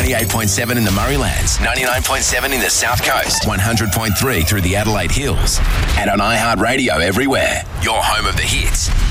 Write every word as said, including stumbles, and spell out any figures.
ninety-eight point seven in the Murraylands, ninety-nine point seven in the South Coast, one hundred point three through the Adelaide Hills, and on iHeartRadio everywhere. Your home of the hits.